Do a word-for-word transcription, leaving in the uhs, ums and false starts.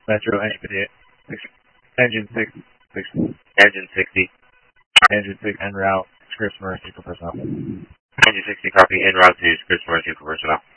Metro, engine fifty-eight. Engine six. six. Engine sixty. Engine six, en route. Scripps Mercy for personnel. Engine sixty, copy. En route to Scripps Mercy for personnel.